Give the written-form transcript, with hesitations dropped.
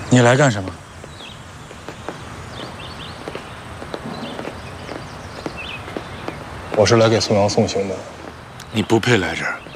你来干什么？ 我是来给宋阳送行的。 你不配来这儿。